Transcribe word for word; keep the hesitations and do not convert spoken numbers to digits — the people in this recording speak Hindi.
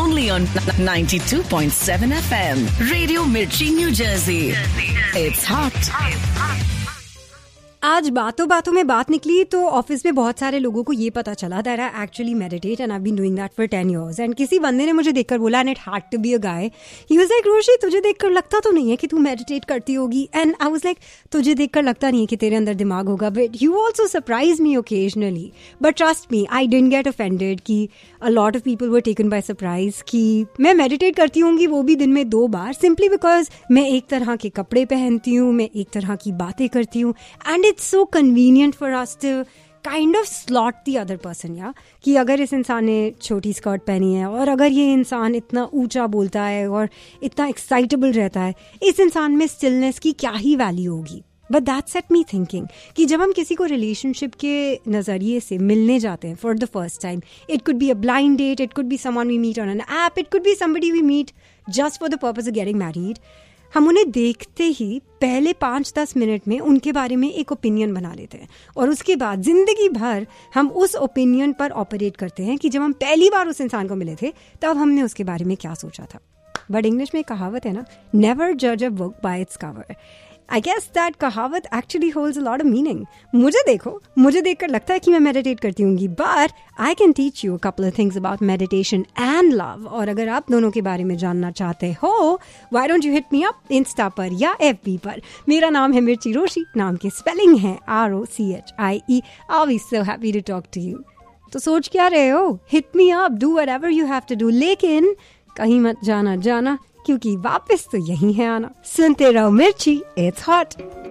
only on ninety-two point seven F M. Radio Mirchi, New Jersey. It's hot. आज बातों बातों में बात निकली तो ऑफिस में बहुत सारे लोगों को ये पता चला that I actually meditate and I been doing that for ten years. And किसी बंदे ने मुझे देखकर बोला and it had to be a guy. He was like, रोशी तुझे देखकर लगता तो नहीं है कि तू मेडिटेट करती होगी. एंड आई वाज लाइक, तुझे देखकर लगता नहीं है कि तेरे अंदर दिमाग होगा, but you also surprise me occasionally. But trust me, I didn't get offended कि a lot of people were taken by surprise कि मैं मेडिटेट करती होंगी, वो भी दिन में दो बार, सिंपली बिकॉज मैं एक तरह के कपड़े पहनती हूँ, मैं एक तरह की बातें करती हूँ. And it's so convenient for us to kind of slot the other person, या कि अगर इस इंसान ने छोटी स्कर्ट पहनी है और अगर ये इंसान इतना ऊंचा बोलता है और इतना एक्साइटेबल रहता है, इस इंसान में स्टिलनेस की क्या ही वैल्यू होगी. But that set me thinking कि जब हम किसी को रिलेशनशिप के नज़रिए से मिलने जाते हैं for the first time, it could be a blind date, it could be someone we meet on an app, it could be somebody we meet just for the purpose of getting married. हम उन्हें देखते ही पहले पाँच दस मिनट में उनके बारे में एक ओपिनियन बना लेते हैं और उसके बाद जिंदगी भर हम उस ओपिनियन पर ऑपरेट करते हैं कि जब हम पहली बार उस इंसान को मिले थे तब हमने उसके बारे में क्या सोचा था. बट इंग्लिश में कहावत है ना, नेवर जज a book by its cover. I guess that कहावत actually holds a lot of meaning. मुझे देखो, मुझे देखकर लगता है कि मैं मेडिटेट करती होंगी, but I can teach you a couple of things about meditation and love. और अगर आप दोनों के बारे में जानना चाहते हो, why don't you hit me up Insta पर या एफ बी पर. मेरा नाम है मिर्ची रोशी, नाम की स्पेलिंग है R O C H I E. I B so happy to talk to you. तो सोच क्या रहे हो? Hit me up, do whatever you have to do, लेकिन कहीं मत जाना जाना क्योंकि वापस तो यही है आना. सुनते रहो मिर्ची, इट्स हॉट.